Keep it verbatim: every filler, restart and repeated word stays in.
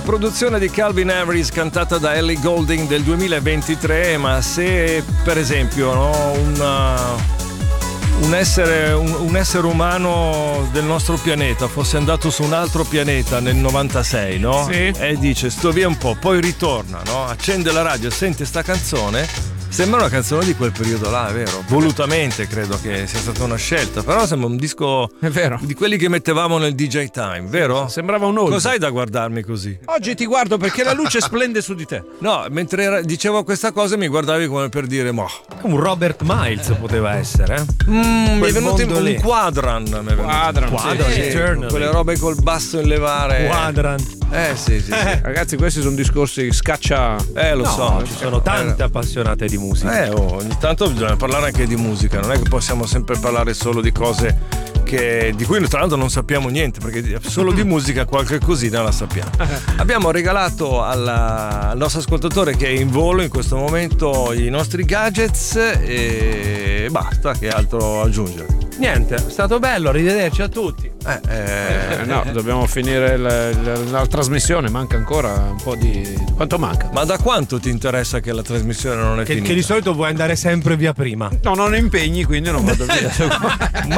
produzione di Calvin Harris cantata da Ellie Goulding del duemilaventitré, ma se per esempio no, una... Un essere, un, un essere umano del nostro pianeta fosse andato su un altro pianeta nel novantasei, no? Sì. E dice sto via un po', poi ritorna, no? Accende la radio, sente sta canzone. Sembra una canzone di quel periodo là, è vero? Volutamente credo che sia stata una scelta, però sembra un disco è vero. Di quelli che mettevamo nel D J Time, vero? Sembrava un old. Cos'hai da guardarmi così? Oggi ti guardo perché la luce splende su di te. No, mentre era, dicevo questa cosa mi guardavi come per dire, ma un Robert Miles poteva essere, eh? Mm, mi è venuto in un Quadran. Quadran, Quadran, sì, sì, quelle robe col basso in levare. Quadran. Eh sì, sì, sì. Ragazzi, questi sono discorsi scaccia. Eh, lo no, so. Ci sono tante appassionate di musica. Eh, oh, ogni tanto bisogna parlare anche di musica, non è che possiamo sempre parlare solo di cose che, di cui tra l'altro non sappiamo niente, perché solo di musica qualche cosina la sappiamo. Abbiamo regalato alla, al nostro ascoltatore che è in volo in questo momento i nostri gadgets e basta, che altro aggiungere. Niente, è stato bello, arrivederci a tutti. Eh, eh, Eh, no, dobbiamo finire la, la, la trasmissione, manca ancora un po' di... Quanto manca? Ma da quanto ti interessa che la trasmissione non è Che, finita? che di solito vuoi andare sempre via prima. No, non impegni, quindi non vado via.